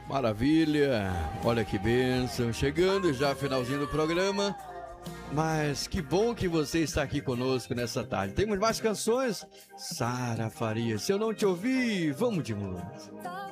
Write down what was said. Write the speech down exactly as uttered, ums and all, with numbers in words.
Maravilha, olha que bênção, chegando já finalzinho do programa, mas que bom que você está aqui conosco nessa tarde. Temos mais canções? Sara Faria, se eu não te ouvir, vamos de música.